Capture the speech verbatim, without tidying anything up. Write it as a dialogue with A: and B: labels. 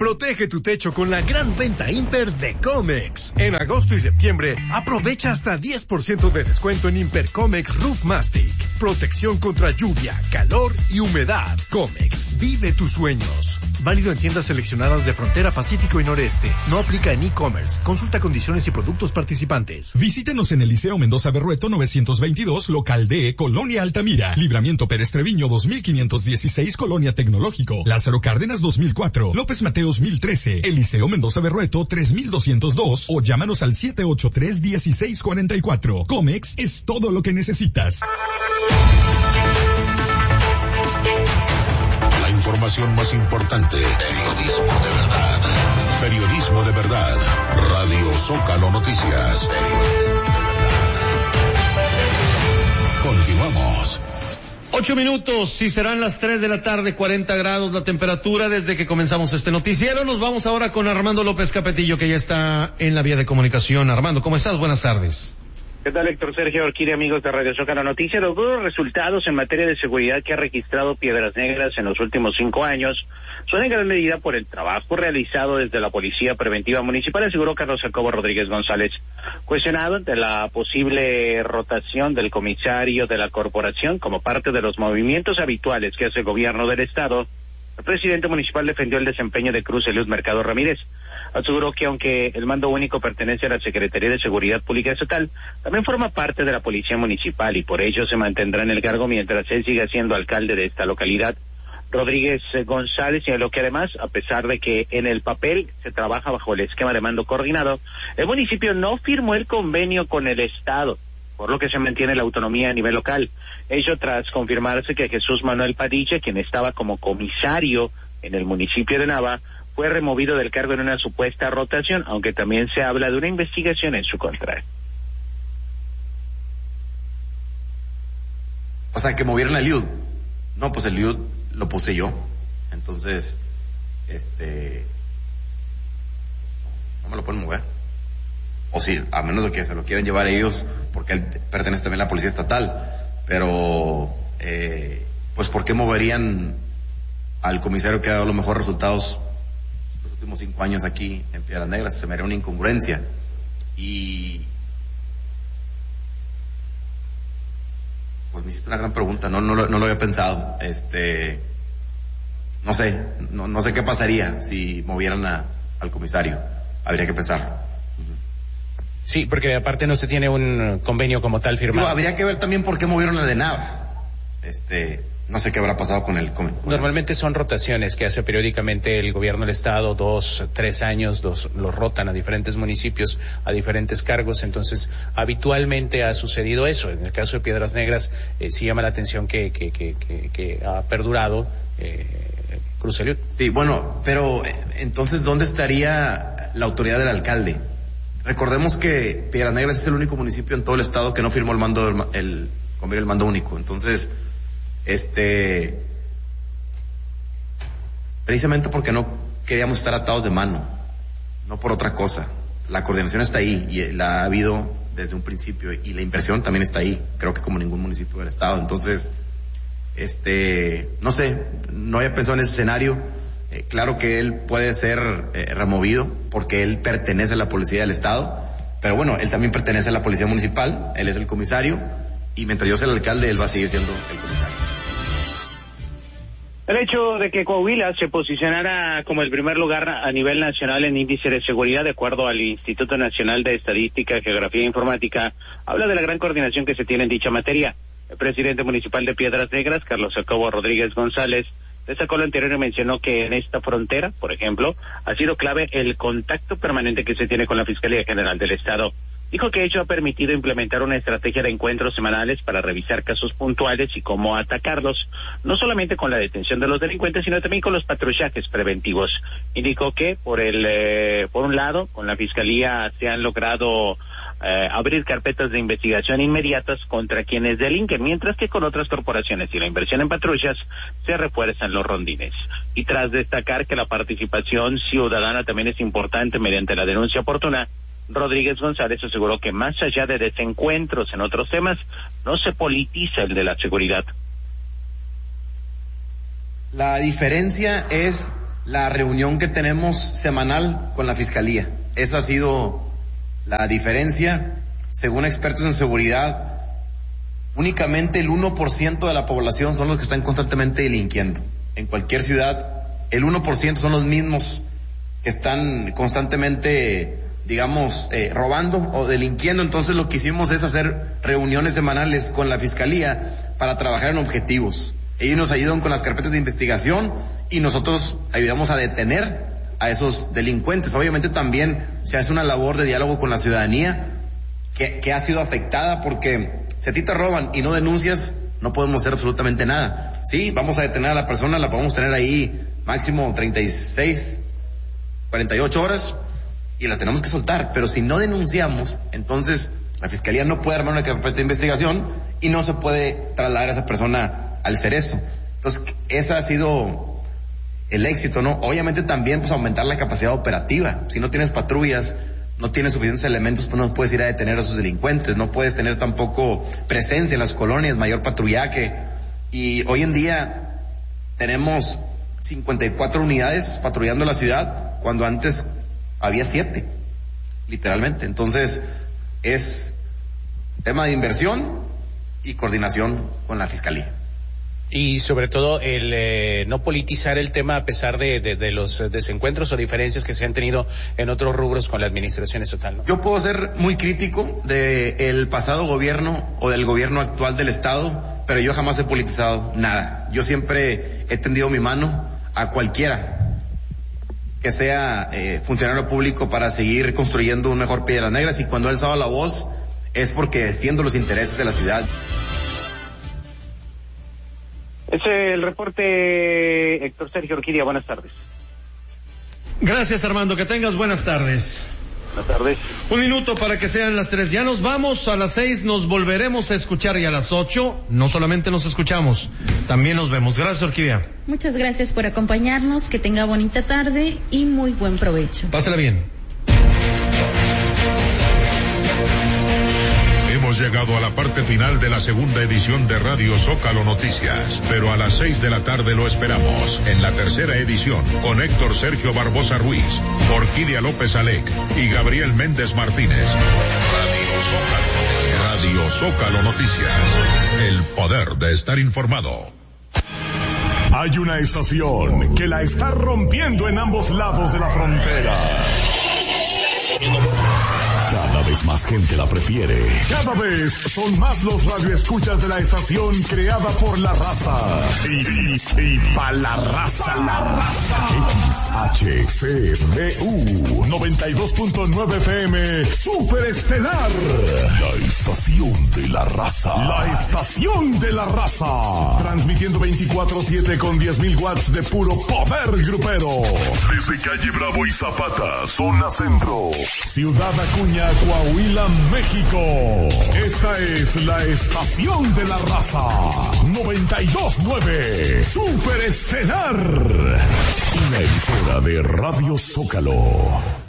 A: Protege tu techo con la gran venta Imper de Comex. En agosto y septiembre, aprovecha hasta diez por ciento de descuento en Imper Comex Roof Mastic. Protección contra lluvia, calor y humedad. Comex, vive tus sueños. Válido en tiendas seleccionadas de Frontera, Pacífico y Noreste. No aplica en e-commerce. Consulta condiciones y productos participantes.
B: Visítenos en el Liceo Mendoza Berrueto novecientos veintidós, local D, Colonia Altamira. Libramiento Pérez Treviño dos mil quinientos dieciséis, Colonia Tecnológico. Lázaro Cárdenas dos mil cuatro. López Mateo dos mil trece, Eliseo Mendoza Berrueto tres mil doscientos dos o llámanos al siete ocho tres, uno seis cuatro cuatro. Comex es todo lo que necesitas.
C: La información más importante. Periodismo de verdad. Periodismo de verdad. Radio Zócalo Noticias. Continuamos.
D: Ocho minutos, si serán las tres de la tarde, cuarenta grados la temperatura desde que comenzamos este noticiero. Nos vamos ahora con Armando López Capetillo, que ya está en la vía de comunicación. Armando, ¿cómo estás? Buenas tardes.
E: ¿Qué tal, Héctor Sergio Orquídea, amigos de Radio Zócalo Noticias? Los buenos resultados en materia de seguridad que ha registrado Piedras Negras en los últimos cinco años son en gran medida por el trabajo realizado desde la Policía Preventiva Municipal, aseguró Carlos Jacobo Rodríguez González. Cuestionado ante la posible rotación del comisario de la corporación como parte de los movimientos habituales que hace el gobierno del estado, el presidente municipal defendió el desempeño de Cruz Eliud Mercado Ramírez. Aseguró que aunque el mando único pertenece a la Secretaría de Seguridad Pública Estatal, también forma parte de la Policía Municipal y por ello se mantendrá en el cargo mientras él siga siendo alcalde de esta localidad. Rodríguez González señaló que además, a pesar de que en el papel se trabaja bajo el esquema de mando coordinado, el municipio no firmó el convenio con el Estado, por lo que se mantiene la autonomía a nivel local. Ello tras confirmarse que Jesús Manuel Padilla, quien estaba como comisario en el municipio de Nava, fue removido del cargo en una supuesta rotación, aunque también se habla de una investigación en su contra.
F: O sea, que movieron a Eliud. No, pues el Eliud lo puse yo. Entonces, este... no me lo pueden mover. O sí, a menos de que se lo quieran llevar ellos, porque él pertenece también a la Policía Estatal. Pero, eh, pues, ¿por qué moverían al comisario que ha dado los mejores resultados los últimos cinco años aquí en Piedras Negras? Se me haría una incongruencia. Y pues me hiciste una gran pregunta, no, no, lo, no lo había pensado. Este, no sé, no, no sé qué pasaría si movieran a, al comisario. Habría que pensar.
G: Sí, porque aparte no se tiene un convenio como tal firmado.
F: Digo, habría que ver también por qué movieron a de Nava. Este, no sé qué habrá pasado con el... Con, con
G: Normalmente son rotaciones que hace periódicamente el gobierno del estado, dos, tres años, los, los rotan a diferentes municipios, a diferentes cargos, entonces habitualmente ha sucedido eso. En el caso de Piedras Negras, eh, sí llama la atención que, que, que, que, que ha perdurado eh, Cruz Eliud.
F: Sí, bueno, pero entonces, ¿dónde estaría la autoridad del alcalde? Recordemos que Piedras Negras es el único municipio en todo el estado que no firmó el mando, el, el convenio del mando único. Entonces, este, precisamente porque no queríamos estar atados de mano, no por otra cosa. La coordinación está ahí y la ha habido desde un principio y la inversión también está ahí, creo que como ningún municipio del estado. Entonces, este, no sé, no había pensado en ese escenario. Eh, claro que él puede ser eh, removido porque él pertenece a la policía del estado, pero bueno, él también pertenece a la policía municipal, él es el comisario y mientras yo sea el alcalde él va a seguir siendo el comisario.
E: El hecho de que Coahuila se posicionara como el primer lugar a nivel nacional en índice de seguridad, de acuerdo al Instituto Nacional de Estadística, Geografía e Informática, habla de la gran coordinación que se tiene en dicha materia. El presidente municipal de Piedras Negras, Carlos Jacobo Rodríguez González, destacó lo anterior y mencionó que en esta frontera, por ejemplo, ha sido clave el contacto permanente que se tiene con la Fiscalía General del Estado. Dijo que ello ha permitido implementar una estrategia de encuentros semanales para revisar casos puntuales y cómo atacarlos, no solamente con la detención de los delincuentes, sino también con los patrullajes preventivos. Indicó que, por el eh, por un lado, con la Fiscalía se han logrado eh, abrir carpetas de investigación inmediatas contra quienes delinquen, mientras que con otras corporaciones y la inversión en patrullas se refuerzan los rondines. Y tras destacar que la participación ciudadana también es importante mediante la denuncia oportuna, Rodríguez González aseguró que más allá de desencuentros en otros temas, no se politiza el de la seguridad.
F: La diferencia es la reunión que tenemos semanal con la Fiscalía. Esa ha sido la diferencia. Según expertos en seguridad, únicamente el uno por ciento de la población son los que están constantemente delinquiendo. En cualquier ciudad, el uno por ciento son los mismos que están constantemente, digamos, eh, robando o delinquiendo. Entonces lo que hicimos es hacer reuniones semanales con la Fiscalía para trabajar en objetivos. Ellos nos ayudan con las carpetas de investigación y nosotros ayudamos a detener a esos delincuentes. Obviamente también se hace una labor de diálogo con la ciudadanía que, que ha sido afectada, porque si a ti te roban y no denuncias, no podemos hacer absolutamente nada. Sí, vamos a detener a la persona, la podemos tener ahí máximo treinta y seis, cuarenta y ocho horas y la tenemos que soltar, pero si no denunciamos, entonces la Fiscalía no puede armar una carpeta de investigación y no se puede trasladar a esa persona al cerezo. Entonces, ese ha sido el éxito, ¿no? Obviamente también, pues, aumentar la capacidad operativa. Si no tienes patrullas, no tienes suficientes elementos, pues no puedes ir a detener a esos delincuentes, no puedes tener tampoco presencia en las colonias, mayor patrullaje. Y hoy en día tenemos cincuenta y cuatro unidades patrullando la ciudad, cuando antes había siete, literalmente. Entonces, es tema de inversión y coordinación con la Fiscalía.
G: Y sobre todo el eh, no politizar el tema a pesar de, de, de los desencuentros o diferencias que se han tenido en otros rubros con la administración estatal, ¿no?
F: Yo puedo ser muy crítico del pasado gobierno o del gobierno actual del Estado, pero yo jamás he politizado nada. Yo siempre he tendido mi mano a cualquiera que sea eh, funcionario público para seguir construyendo un mejor Piedras Negras, y cuando he alzado la voz es porque defiendo los intereses de la ciudad.
E: Es el reporte, Héctor Sergio Orquídea, buenas tardes.
D: Gracias, Armando, que tengas buenas tardes.
E: Buenas tardes.
D: Un minuto para que sean las tres. Ya nos vamos, a las seis nos volveremos a escuchar, y a las ocho no solamente nos escuchamos, también nos vemos. Gracias, Orquídea.
H: Muchas gracias por acompañarnos, que tenga bonita tarde y muy buen provecho.
D: Pásala bien.
C: Hemos llegado a la parte final de la segunda edición de Radio Zócalo Noticias, pero a las seis de la tarde lo esperamos en la tercera edición con Héctor Sergio Barbosa Ruiz, Orquídea López Alec y Gabriel Méndez Martínez. Radio Zócalo, Radio Zócalo Noticias, el poder de estar informado.
I: Hay una estación que la está rompiendo en ambos lados de la frontera. Cada vez más gente la prefiere. Cada vez son más los radioescuchas de la estación creada por la raza. Y, y, y pa' la raza. La raza. X H C B U noventa y dos punto nueve F M Super Estelar. La estación de la raza. La estación de la raza. Transmitiendo veinticuatro siete con diez mil watts de puro poder grupero. Desde calle Bravo y Zapata, zona centro. Ciudad Acuña, Coahuila, México. Esta es la estación de la raza. noventa y dos punto nueve Super Estelar. Una emisora de Radio Zócalo.